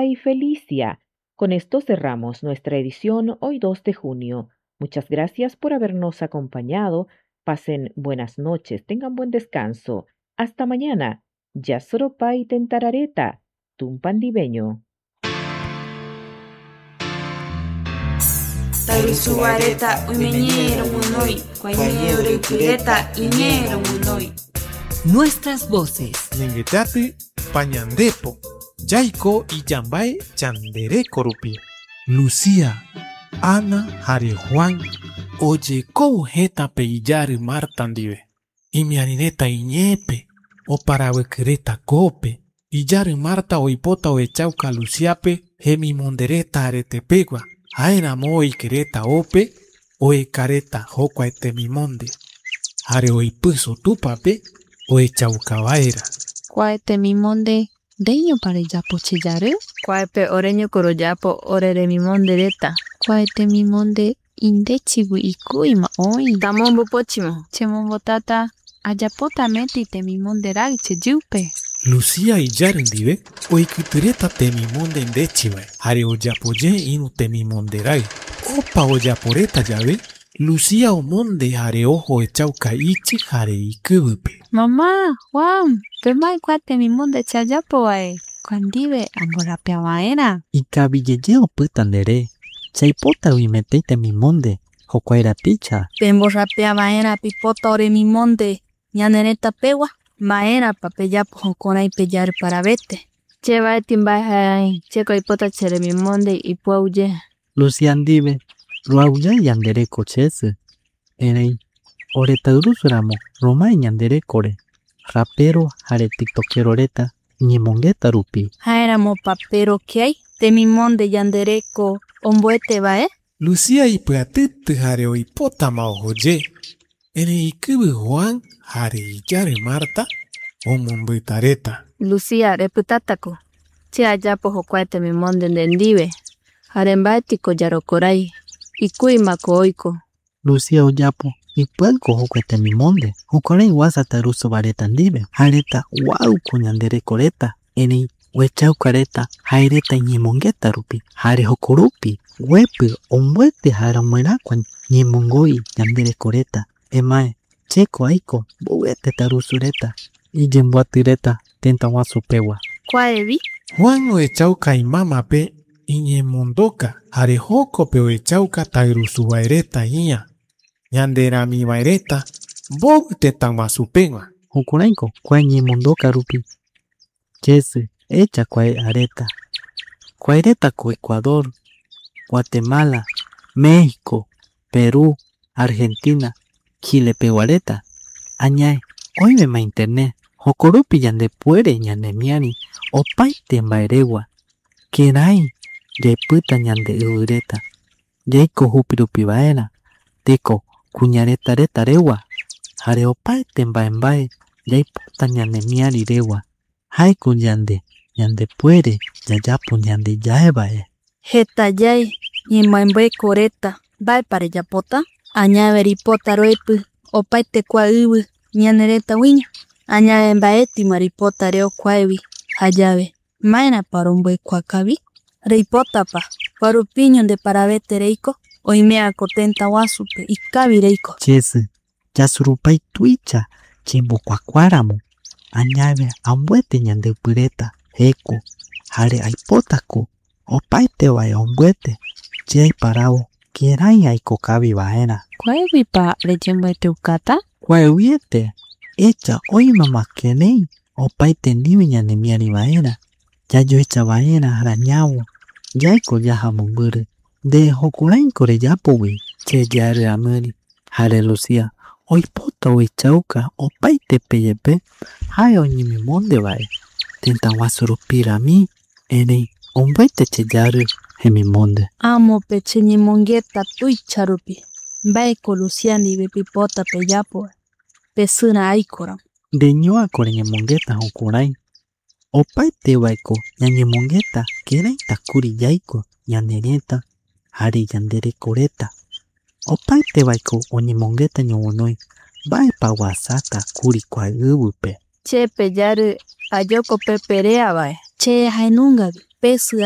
y Felicia. Con esto cerramos nuestra edición hoy 2 de junio. Muchas gracias por habernos acompañado. Pasen buenas noches, tengan buen descanso. Hasta mañana. Yasoropai tentarareta, tumpandibeño. Tarusuareta uimeñero munoi, cuañero y pireta iñero munoi. Nuestras voces. Nengetati pañandepo, Yaiko y Yambae chandere korupi. Lucía, Ana, Jare Juan, oye jeta peillare martandive. Y mi anineta iñepe, o para huequereta cope. Y yare marta o hipota o echauca luciape, hemi mondereta aretepegua. Aena mo y quereta ope, o e careta jocua mi monde. Jare o ipuso tu pape, o echaucabaera. Cuaete mi monde, deño para yapo chillaru. Cuaepe oreño coroyapo orere mi mondereta. Cuaete mi monde, indechibu ikuima oi. Tamombo pochimo. Chemombo tata, ayapota metite mi monde ragche yupe. Lucía y Yarendive, o ikitureta temimonde en dechive, hare o yapoye inu temimonderai. Opa o yaporeta llave, Lucía o monde hare ojo echauca ichi hare ikubupe. Mamá, Juan, pemai cuate mi monde chayapo ae. Cuandive amorapia vaera. Y cabillelleo putandere, chaipota uimeteite mi monde, jocuaira picha. Pemborrapea vaera pipota ore mi monde, ñanereta pegua. Maera papeyapo jokona y pellar para vete. Cheva timbai checo ipota chere mi monde y puauye. Luciandive, ruauya y andere cochese. Erei, oretadurusuramo, roma y ñandere core. Rapero, jare tiktokero reta, ñemongeta rupi. Jaeramo papero que hay, de mi monde yandereco, ombuete va, Lucía y peatete hare o hipota maojoye. Ene ikubu Juan, hare y yare Marta, o mombuitareta. Lucía reputataco. Che ayapo jocuete mi monde dendive. Harembático yarocoray. Y cuimaco oico. Lucía oyapo, y puelco jocuete mi monde. Jocorei guasataruso baretandive. Hareta guau cuñandere coreta. Ene huechau careta, jaireta ñemongeta rupi. Hare jokorupi, huepe, ombuete jaramueracuan, ñemongoi, yandere coreta. Emae, checo aiko, buete tarusureta. Y yembuatireta, tenta guasupegua. ¿Cuál Juan o echauca y mama pe, y ñemondoca, hare joco pe o echauca tairusubaereta ia. Yandera mi baereta, bote tan guasupegua. Jukuraiko, kwa ñemondoca rupi. Chese, echa kwa areta. Cuaireta co Ecuador, Guatemala, México, Perú, Argentina, Chile peguareta. Añae, oime ma internet, jokorupi yande puere ñande miani, o paite mbaeregua. Kerai, de puta ñande eureta. Yeiko jupirupi baera, teko, cuñareta reta regua. Jare o paite mbae, yai puta ñande miari regua. Haiku yande, ñande puere, yayapo ñande yaebae. Jeta yai, ñemaimbe coreta, bae para yapota. Añave ripota roepu, opaite kuaibu, ñanereta wiña. Añave mbaeti maripota reo kuaibi, hayave. Maena para un bue kuakabi. Reipota pa, para piño de paravete reiko, oimea cotenta wasupe, y kabi reiko. Chese, yasurupai tuicha, chimbo kuakuaramo. Añave ambuete ñande pureta, eco, jare aipotako, opaite wae ombuete, chei parao. Quieran aiko kabi baena. ¿Cuál pa rechembo tucata? ¿Cuál viete? Echa hoy mamá que nei. O paite niña de mi baena. Ya yo echa baena arañao. Ya iko ya jamongure. De hokurain kore ya powi. Che ya re ameri. Hare Lucía. Hoy pota o echauca. O paite peyepe. Hai o ni mi monde bae. Tenta wasurupira mi. Enei. Ombuete che ya re. Hemi monde. Amo peche ñemongeta tuicharupi. Baiko Luciani bepipota peyapo. Pesuna aikora. De ñoa kore ñemongeta hokurai. Opaite baiko ñañemongeta kerai takuri yaiko ñanereta hari yandere koreta. Opaite baiko oñemongeta ñogonoi. Bae pa wasaka kuri kwa ubupe. Che peyaru ayoko peperea bae. Che hainunga pesu